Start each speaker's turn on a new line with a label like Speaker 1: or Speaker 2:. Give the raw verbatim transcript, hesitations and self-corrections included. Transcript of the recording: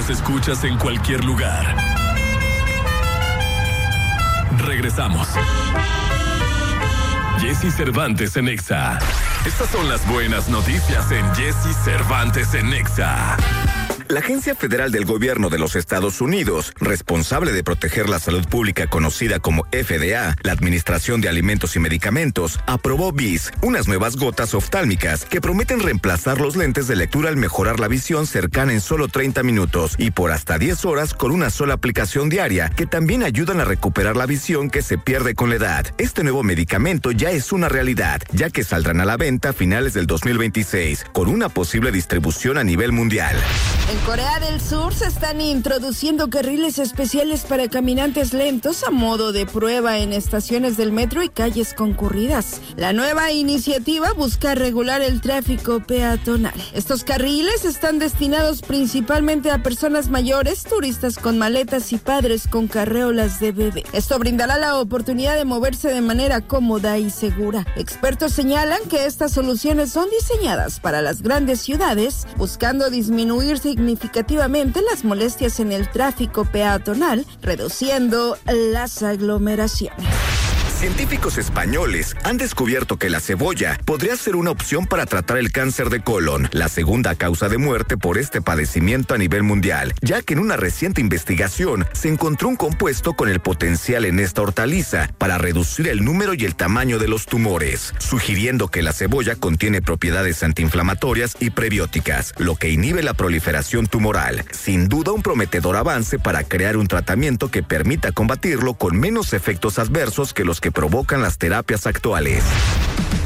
Speaker 1: nos escuchas en cualquier lugar. Regresamos. Jesse Cervantes en Nexa. Estas son las buenas noticias en Jesse Cervantes en Nexa.
Speaker 2: La Agencia Federal del Gobierno de los Estados Unidos, responsable de proteger la salud pública conocida como F D A, la Administración de Alimentos y Medicamentos, aprobó B I S, unas nuevas gotas oftálmicas que prometen reemplazar los lentes de lectura al mejorar la visión cercana en solo treinta minutos y por hasta diez horas con una sola aplicación diaria, que también ayudan a recuperar la visión que se pierde con la edad. Este nuevo medicamento ya es una realidad, ya que saldrán a la venta a finales del dos mil veintiséis, con una posible distribución a nivel mundial.
Speaker 3: En Corea del Sur se están introduciendo carriles especiales para caminantes lentos a modo de prueba en estaciones del metro y calles concurridas. La nueva iniciativa busca regular el tráfico peatonal. Estos carriles están destinados principalmente a personas mayores, turistas con maletas y padres con carreolas de bebé. Esto brindará la oportunidad de moverse de manera cómoda y segura. Expertos señalan que estas soluciones son diseñadas para las grandes ciudades, buscando disminuir significativamente significativamente las molestias en el tráfico peatonal, reduciendo las aglomeraciones.
Speaker 2: Científicos españoles han descubierto que la cebolla podría ser una opción para tratar el cáncer de colon, la segunda causa de muerte por este padecimiento a nivel mundial, ya que en una reciente investigación se encontró un compuesto con el potencial en esta hortaliza para reducir el número y el tamaño de los tumores, sugiriendo que la cebolla contiene propiedades antiinflamatorias y prebióticas, lo que inhibe la proliferación tumoral. Sin duda un prometedor avance para crear un tratamiento que permita combatirlo con menos efectos adversos que los que provocan las terapias actuales.